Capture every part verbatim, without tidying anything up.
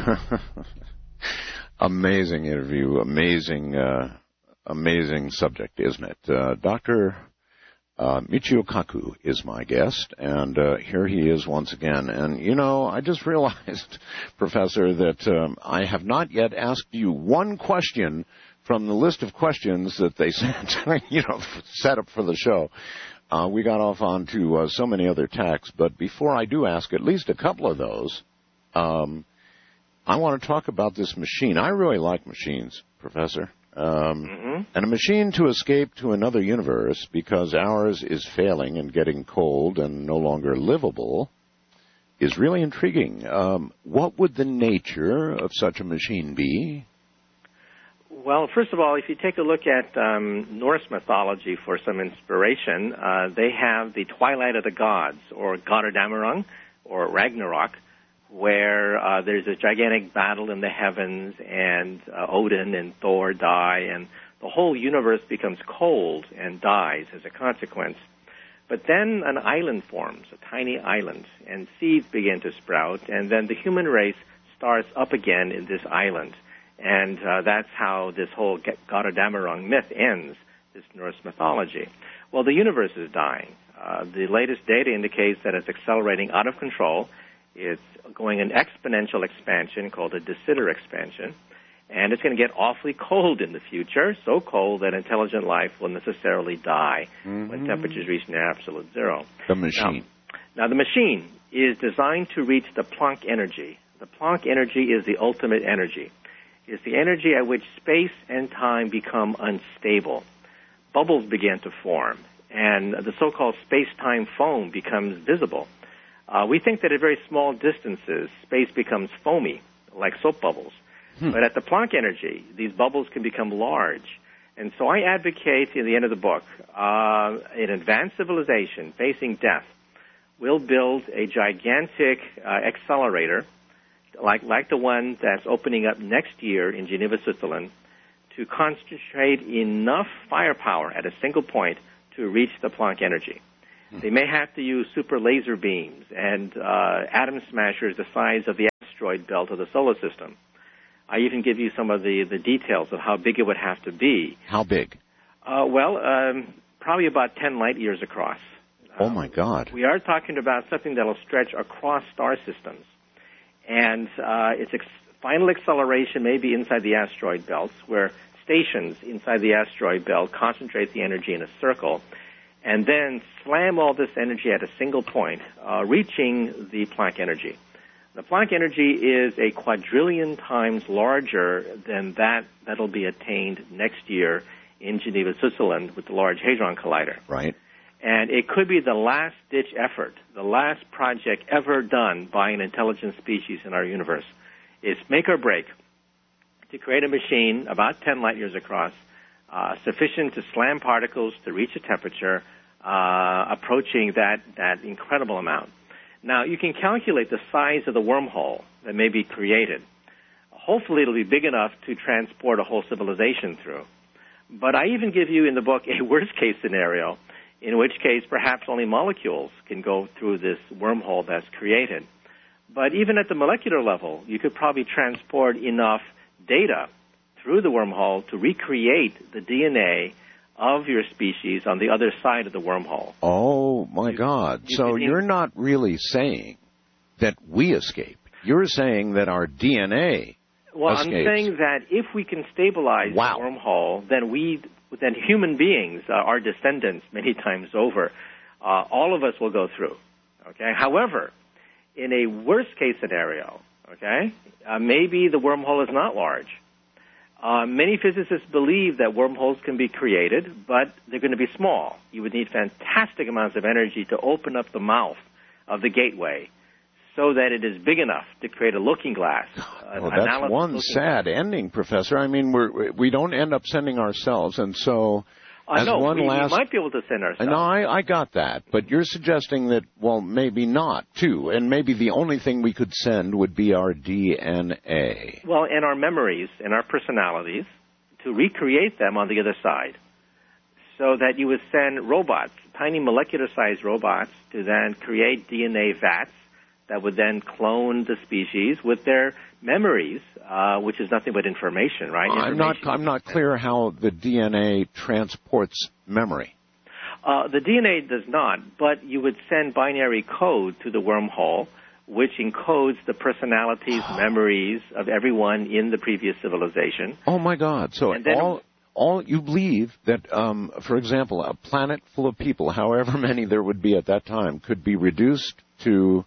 Amazing interview, amazing, uh, amazing subject, isn't it? Uh, Doctor Uh, Michio Kaku is my guest, and uh, here he is once again. And, you know, I just realized, Professor, that um, I have not yet asked you one question from the list of questions that they sent, you know, set up for the show. Uh, we got off onto uh, so many other tacks, but before I do ask at least a couple of those, um, I want to talk about this machine. I really like machines, Professor. Um, mm-hmm. And a machine to escape to another universe because ours is failing and getting cold and no longer livable is really intriguing. Um, what would the nature of such a machine be? Well, first of all, if you take a look at um, Norse mythology for some inspiration, uh, they have the Twilight of the Gods, or Götterdämmerung, or Ragnarok, where uh, there's a gigantic battle in the heavens, and uh, Odin and Thor die, and the whole universe becomes cold and dies as a consequence. But then an island forms, a tiny island, and seeds begin to sprout, and then the human race starts up again in this island. And uh, that's how this whole Götterdämmerung myth ends, this Norse mythology. Well, the universe is dying. Uh, the latest data indicates that it's accelerating out of control. It's going in exponential expansion called a de Sitter expansion, and it's going to get awfully cold in the future, so cold that intelligent life will necessarily die mm-hmm. when temperatures reach near absolute zero. The machine. Now, now, the machine is designed to reach the Planck energy. The Planck energy is the ultimate energy. It's the energy at which space and time become unstable. Bubbles begin to form, and the so-called space-time foam becomes visible. Uh, we think that at very small distances, space becomes foamy, like soap bubbles. Hmm. But at the Planck energy, these bubbles can become large. And so I advocate, in the end of the book, uh, an advanced civilization facing death will build a gigantic uh, accelerator, like, like the one that's opening up next year in Geneva, Switzerland, to concentrate enough firepower at a single point to reach the Planck energy. They may have to use super laser beams and uh, atom smashers the size of the asteroid belt of the solar system. I even give you some of the, the details of how big it would have to be. How big? Uh, well, um, probably about ten light years across. Oh, my God. Um, we are talking about something that will stretch across star systems. And uh, its ex- final acceleration may be inside the asteroid belts, where stations inside the asteroid belt concentrate the energy in a circle, and then slam all this energy at a single point, uh, reaching the Planck energy. The Planck energy is a quadrillion times larger than that that'll be attained next year in Geneva, Switzerland, with the Large Hadron Collider. Right. And it could be the last-ditch effort, the last project ever done by an intelligent species in our universe. It's make or break to create a machine about ten light years across, Uh, sufficient to slam particles to reach a temperature uh, approaching that, that incredible amount. Now, you can calculate the size of the wormhole that may be created. Hopefully, it'll be big enough to transport a whole civilization through. But I even give you in the book a worst-case scenario, in which case perhaps only molecules can go through this wormhole that's created. But even at the molecular level, you could probably transport enough data through the wormhole to recreate the D N A of your species on the other side of the wormhole. Oh, my you, God. You so you're not really saying that we escape. You're saying that our D N A Well, escapes. I'm saying that if we can stabilize wow. the wormhole, then we, then human beings, uh, our descendants, many times over, uh, all of us will go through. Okay. However, in a worst-case scenario, okay, uh, maybe the wormhole is not large. Uh, many physicists believe that wormholes can be created, but they're going to be small. You would need fantastic amounts of energy to open up the mouth of the gateway so that it is big enough to create a looking glass. Uh, well, that's one sad glass. ending, Professor. I mean, we're, we don't end up sending ourselves, and so... Uh, no, one we, last... we might be able to send ourselves. No, I, I got that. But you're suggesting that, well, maybe not, too. And maybe the only thing we could send would be our D N A. Well, and our memories and our personalities, to recreate them on the other side. So that you would send robots, tiny molecular-sized robots, to then create D N A vats that would then clone the species with their memories, uh, which is nothing but information, right? I'm not. I'm not clear how the D N A transports memory. Uh, the D N A does not, but you would send binary code to the wormhole, which encodes the personalities, memories of everyone in the previous civilization. Oh my God! So all. All you believe that, um, for example, a planet full of people, however many there would be at that time, could be reduced to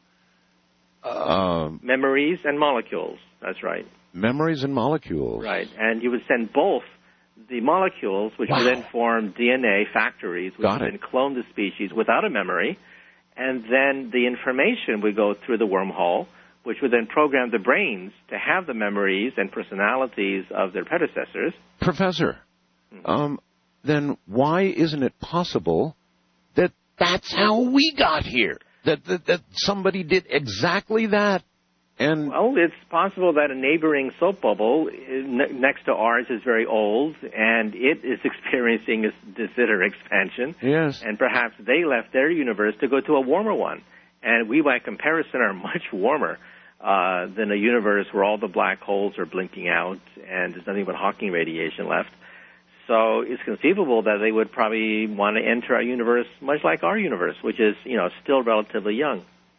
uh, memories and molecules. That's right. Memories and molecules. Right, and you would send both the molecules, which wow. would then form D N A factories, which Got would it. then clone the species without a memory, and then the information would go through the wormhole, which would then program the brains to have the memories and personalities of their predecessors. Professor. Um, then why isn't it possible that that's how we got here? That, that that somebody did exactly that? And well, it's possible that a neighboring soap bubble ne- next to ours is very old, and it is experiencing a de Sitter expansion. Yes. And perhaps they left their universe to go to a warmer one. And we, by comparison, are much warmer uh, than a universe where all the black holes are blinking out and there's nothing but Hawking radiation left. So it's conceivable that they would probably want to enter our universe much like our universe, which is, you know, still relatively young.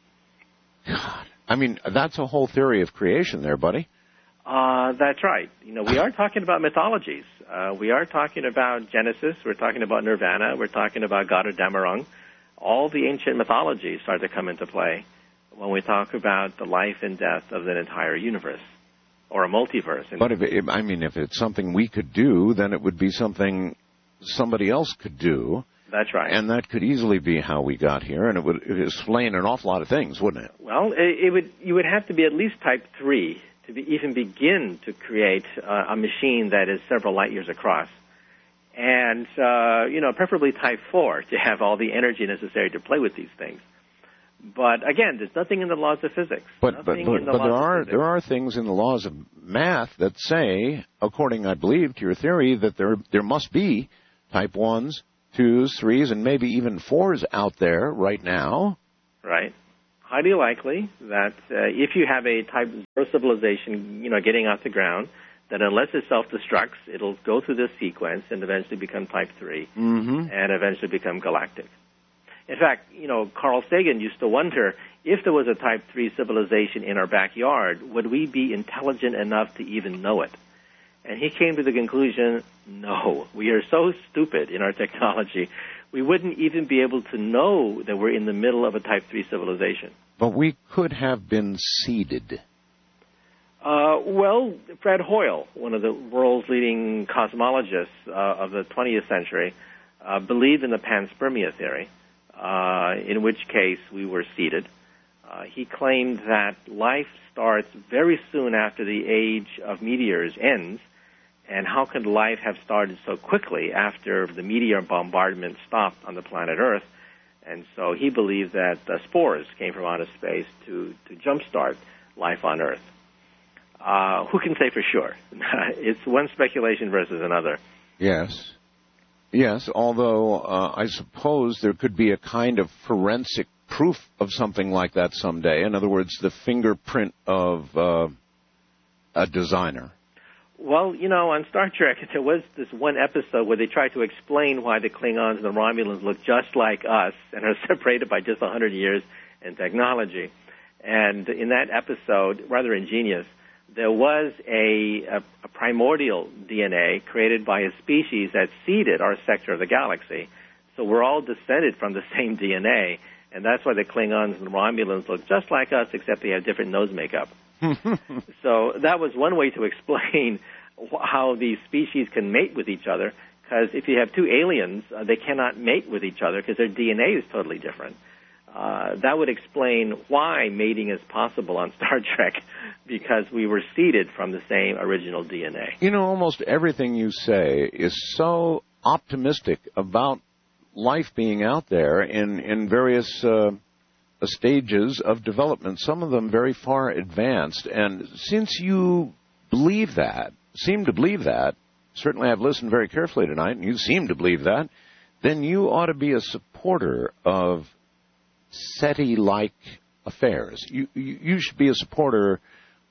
God, I mean, that's a whole theory of creation there, buddy. Uh, that's right. You know, we are talking about mythologies. Uh, we are talking about Genesis. We're talking about Nirvana. We're talking about God of Damarung. All the ancient mythologies start to come into play when we talk about the life and death of an entire universe. Or a multiverse. But if it, I mean, if it's something we could do, then it would be something somebody else could do. That's right. And that could easily be how we got here, and it would explain an awful lot of things, wouldn't it? Well, it, it would. You would have to be at least type three to be, even begin to create uh, a machine that is several light years across, and uh, you know, preferably type four to have all the energy necessary to play with these things. But again, there's nothing in the laws of physics. But but, but, the but there are there are things in the laws of math that say, according, I believe, to your theory, that there there must be type ones, twos, threes, and maybe even fours out there right now. Right. Highly likely that uh, if you have a type zero civilization, you know, getting off the ground, that unless it self-destructs, it'll go through this sequence and eventually become type three, mm-hmm. and eventually become galactic. In fact, you know, Carl Sagan used to wonder if there was a type three civilization in our backyard, would we be intelligent enough to even know it? And he came to the conclusion, no, we are so stupid in our technology, we wouldn't even be able to know that we're in the middle of a type three civilization. But we could have been seeded. Uh, well, Fred Hoyle, one of the world's leading cosmologists uh, of the twentieth century, uh, believed in the panspermia theory. Uh, in which case we were seeded. Uh, he claimed that life starts very soon after the age of meteors ends, and how could life have started so quickly after the meteor bombardment stopped on the planet Earth? And so he believed that uh, spores came from outer space to, to jumpstart life on Earth. Uh, who can say for sure? It's one speculation versus another. Yes. Yes, although uh, I suppose there could be a kind of forensic proof of something like that someday. In other words, the fingerprint of uh, a designer. Well, you know, on Star Trek, there was this one episode where they tried to explain why the Klingons and the Romulans look just like us and are separated by just one hundred years in technology. And in that episode, rather ingenious, there was a, a, a primordial D N A created by a species that seeded our sector of the galaxy. So we're all descended from the same D N A, and that's why the Klingons and the Romulans look just like us, except they have different nose makeup. So that was one way to explain how these species can mate with each other, because if you have two aliens, uh, they cannot mate with each other because their D N A is totally different. Uh, that would explain why mating is possible on Star Trek, because we were seeded from the same original D N A. You know, almost everything you say is so optimistic about life being out there in, in various uh, stages of development, some of them very far advanced. And since you believe that, seem to believe that, certainly I've listened very carefully tonight, and you seem to believe that, then you ought to be a supporter of SETI-like affairs. You, you you should be a supporter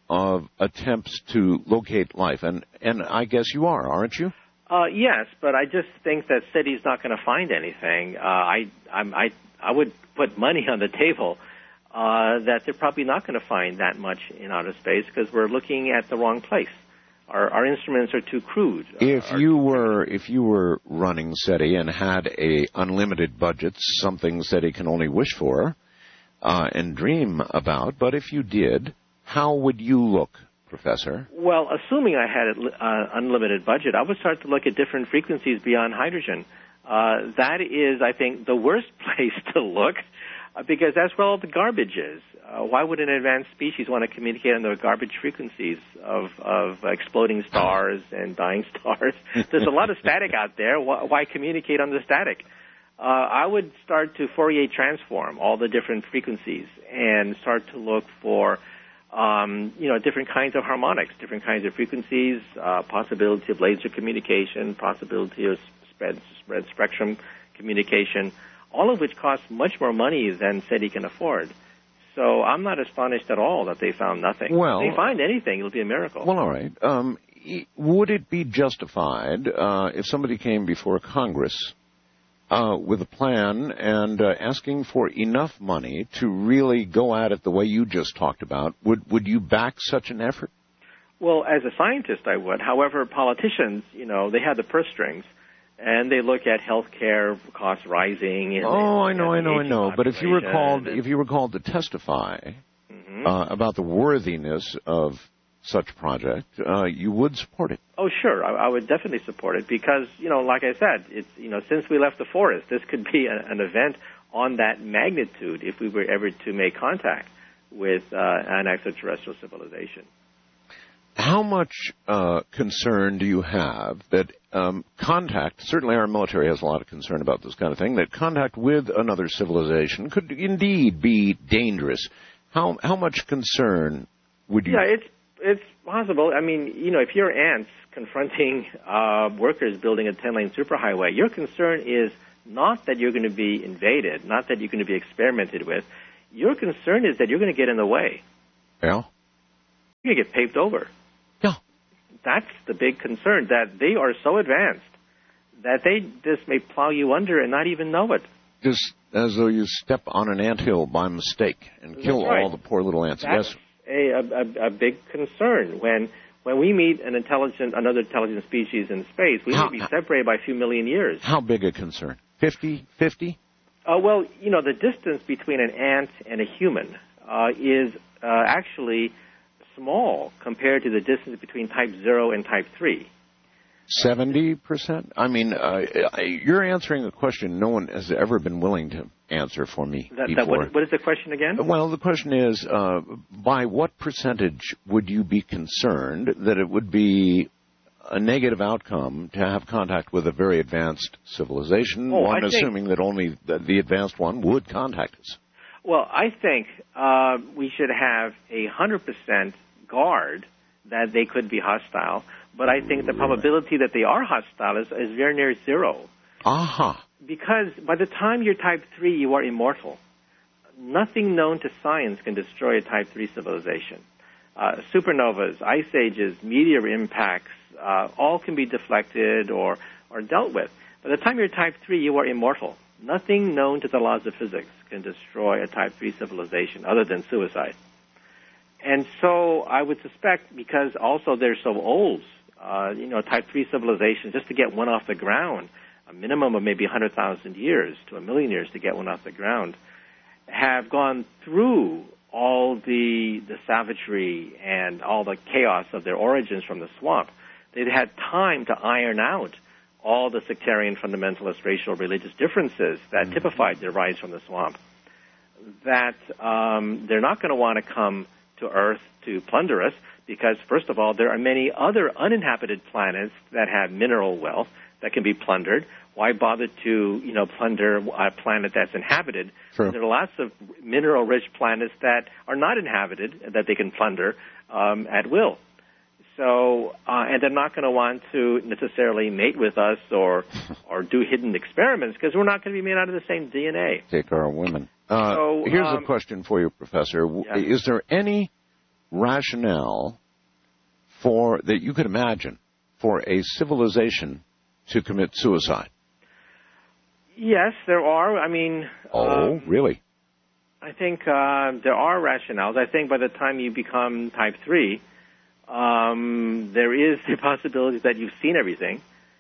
of attempts to locate life, and and I guess you are, aren't you? Uh, yes, but I just think that SETI's not going to find anything. Uh, I, I'm, I, I would put money on the table uh, that they're probably not going to find that much in outer space because we're looking at the wrong place. Our, our instruments are too crude. If uh, you were if you were running SETI and had a unlimited budget, something SETI can only wish for uh, and dream about, but if you did, how would you look, Professor? Well, assuming I had an uh, unlimited budget, I would start to look at different frequencies beyond hydrogen. Uh, that is, I think, the worst place to look uh, because that's where all the garbage is. Uh, why would an advanced species want to communicate on the garbage frequencies of, of exploding stars and dying stars? There's a lot of static out there. Why, why communicate on the static? Uh, I would start to Fourier transform all the different frequencies and start to look for Um, you know, different kinds of harmonics, different kinds of frequencies, uh, possibility of laser communication, possibility of spread, spread spectrum communication, all of which costs much more money than SETI can afford. So I'm not astonished at all that they found nothing. Well, if they find anything, it'll be a miracle. Well, all right. Um, would it be justified uh, if somebody came before Congress Uh, with a plan and uh, asking for enough money to really go at it the way you just talked about? Would would you back such an effort? Well, as a scientist, I would. However, politicians, you know, they have the purse strings, and they look at health care costs rising. And oh, I know, I know, I know. But if you were called, if you were called to testify mm-hmm. uh, about the worthiness of such project, uh, you would support it. Oh, sure. I, I would definitely support it because, you know, like I said, it's, you know, since we left the forest, this could be a, an event on that magnitude if we were ever to make contact with uh, an extraterrestrial civilization. How much uh, concern do you have that um, contact, certainly our military has a lot of concern about this kind of thing, that contact with another civilization could indeed be dangerous? How how much concern would you... Yeah, it's It's possible. I mean, you know, if you're ants confronting uh, workers building a ten-lane superhighway, your concern is not that you're going to be invaded, not that you're going to be experimented with. Your concern is that you're going to get in the way. Yeah. You're going to get paved over. Yeah. That's the big concern, that they are so advanced that they just may plow you under and not even know it. Just as though you step on an anthill by mistake and kill That's right. all the poor little ants. That's yes. A, a, a big concern. When when we meet an intelligent, another intelligent species in space, we how, may be separated by a few million years. How big a concern? Fifty? Fifty? Uh, well, you know, the distance between an ant and a human uh, is uh, actually small compared to the distance between type zero and type three. Seventy percent? I mean, uh, you're answering a question no one has ever been willing to answer for me that, before. That, what, what is the question again? Well, the question is, uh, by what percentage would you be concerned that it would be a negative outcome to have contact with a very advanced civilization, oh, one I assuming think, that only the, the advanced one would contact us? Well, I think uh, we should have a one hundred percent guard that they could be hostile. But I think the probability that they are hostile is, is very near zero. Aha. Uh-huh. Because by the time you're type three, you are immortal. Nothing known to science can destroy a type three civilization. Uh, supernovas, ice ages, meteor impacts, uh, all can be deflected or, or dealt with. By the time you're type three, you are immortal. Nothing known to the laws of physics can destroy a type three civilization other than suicide. And so I would suspect, because also they're so old, uh, you know, type three civilizations, just to get one off the ground, a minimum of maybe one hundred thousand years to a million years to get one off the ground, have gone through all the, the savagery and all the chaos of their origins from the swamp. They've had time to iron out all the sectarian, fundamentalist, racial, religious differences that mm-hmm. typified their rise from the swamp. That um, they're not going to want to come to Earth to plunder us because, first of all, there are many other uninhabited planets that have mineral wealth that can be plundered. Why bother to, you know, plunder a planet that's inhabited? True. There are lots of mineral-rich planets that are not inhabited that they can plunder um, at will. So, uh, and they're not going to want to necessarily mate with us or or do hidden experiments because we're not going to be made out of the same D N A. Take our women. Uh, so, here's um, a question for you, Professor. Yeah. Is there any rationale for that you could imagine for a civilization to commit suicide? Yes, there are. I mean... Oh, um, really? I think uh, there are rationales. I think by the time you become type three, um, there is the possibility that you've seen everything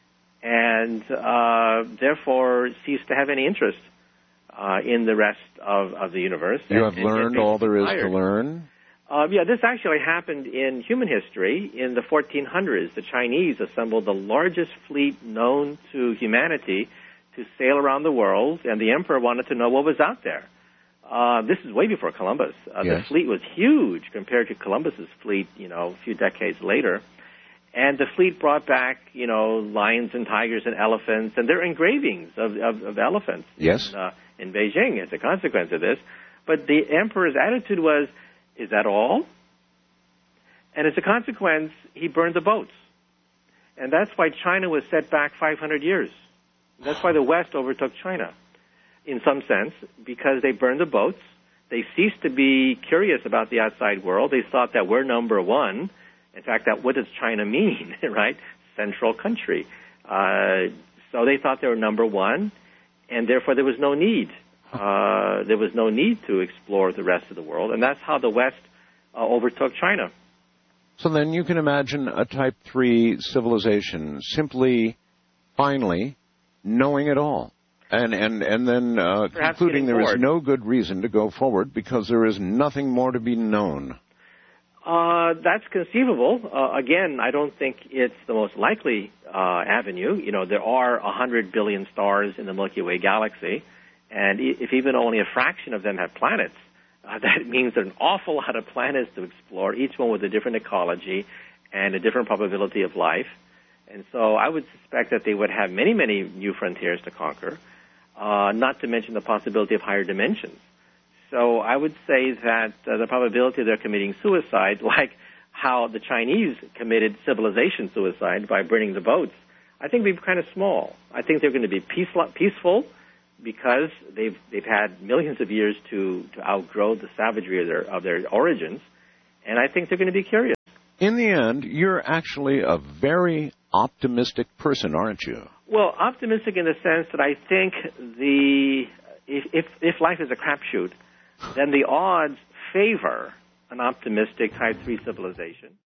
and uh, therefore cease to have any interest uh, in the rest of, of the universe. You and, have learned all there is tired. to learn? Uh, yeah, this actually happened in human history. In the fourteen hundreds, the Chinese assembled the largest fleet known to humanity to sail around the world, and the emperor wanted to know what was out there. Uh, this is way before Columbus. Uh, yes. The fleet was huge compared to Columbus's fleet, you know, a few decades later. And the fleet brought back, you know, lions and tigers and elephants, and there are engravings of, of, of elephants yes. in, uh, in Beijing as a consequence of this. But the emperor's attitude was, is that all? And as a consequence, he burned the boats. And that's why China was set back five hundred years. That's why the West overtook China, in some sense, because they burned the boats. They ceased to be curious about the outside world. They thought that we're number one. In fact, that what does China mean, right? Central country. Uh, so they thought they were number one, and therefore there was no need. Uh, there was no need to explore the rest of the world, and that's how the West uh, overtook China. So then you can imagine a type three civilization simply, finally, knowing it all. And and and then uh, concluding there bored. is no good reason to go forward because there is nothing more to be known. Uh, that's conceivable. Uh, again, I don't think it's the most likely uh, avenue. You know, there are one hundred billion stars in the Milky Way galaxy, and if even only a fraction of them have planets, uh, that means there's an awful lot of planets to explore, each one with a different ecology and a different probability of life. And so I would suspect that they would have many, many new frontiers to conquer, uh, not to mention the possibility of higher dimensions. So I would say that uh, the probability of their committing suicide, like how the Chinese committed civilization suicide by burning the boats, I think would be kind of small. I think they're going to be peace, peaceful because they've they've had millions of years to, to outgrow the savagery of their of their origins, and I think they're going to be curious. In the end, you're actually a very optimistic person, aren't you? Well, optimistic in the sense that I think the if if, if life is a crapshoot, then the odds favor an optimistic type three civilization.